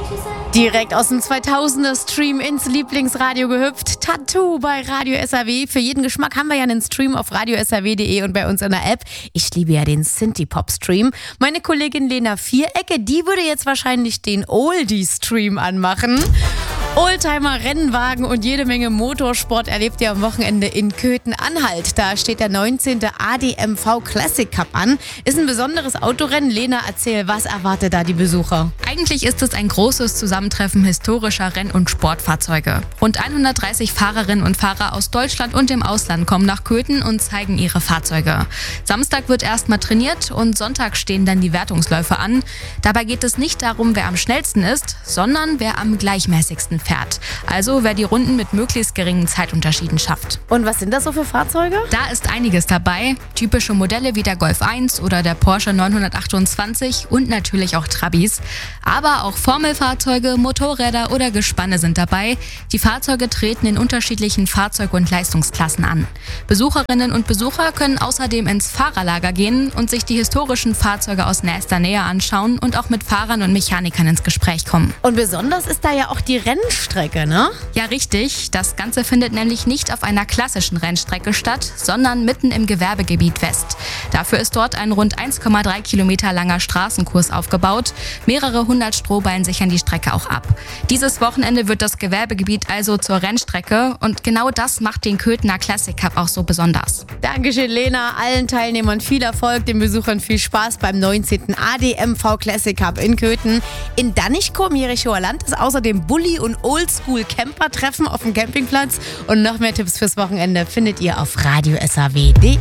Direkt aus dem 2000er-Stream ins Lieblingsradio gehüpft. Tattoo bei Radio SAW. Für jeden Geschmack haben wir ja einen Stream auf radiosrw.de und bei uns in der App. Ich liebe ja den Synthie-Pop-Stream. Meine Kollegin Lena Vierecke, die würde jetzt wahrscheinlich den Oldie-Stream anmachen. Oldtimer, Rennwagen und jede Menge Motorsport erlebt ihr am Wochenende in Köthen-Anhalt. Da steht der 19. ADMV Classic Cup an. Ist ein besonderes Autorennen. Lena, erzähl, was erwartet da die Besucher? Eigentlich ist es ein großes Zusammentreffen historischer Renn- und Sportfahrzeuge. Rund 130 Fahrerinnen und Fahrer aus Deutschland und dem Ausland kommen nach Köthen und zeigen ihre Fahrzeuge. Samstag wird erstmal trainiert und Sonntag stehen dann die Wertungsläufe an. Dabei geht es nicht darum, wer am schnellsten ist, sondern wer am gleichmäßigsten fährt. Also wer die Runden mit möglichst geringen Zeitunterschieden schafft. Und was sind das so für Fahrzeuge? Da ist einiges dabei. Typische Modelle wie der Golf 1 oder der Porsche 928 und natürlich auch Trabis. Aber auch Formelfahrzeuge, Motorräder oder Gespanne sind dabei. Die Fahrzeuge treten in unterschiedlichen Fahrzeug- und Leistungsklassen an. Besucherinnen und Besucher können außerdem ins Fahrerlager gehen und sich die historischen Fahrzeuge aus nächster Nähe anschauen und auch mit Fahrern und Mechanikern ins Gespräch kommen. Und besonders ist da ja auch die Rennstrecke, ne? Ja, richtig. Das Ganze findet nämlich nicht auf einer klassischen Rennstrecke statt, sondern mitten im Gewerbegebiet West. Dafür ist dort ein rund 1,3 Kilometer langer Straßenkurs aufgebaut. Mehrere hundert Strohballen sichern die Strecke auch ab. Dieses Wochenende wird das Gewerbegebiet also zur Rennstrecke und genau das macht den Köthener Classic Cup auch so besonders. Dankeschön, Lena. Allen Teilnehmern viel Erfolg, den Besuchern viel Spaß beim 19. ADMV Classic Cup in Köthen. In Danichko im Jerichower Land ist außerdem Bulli- und Oldschool-Camper-Treffen auf dem Campingplatz. Und noch mehr Tipps fürs Wochenende findet ihr auf radiosrw.de.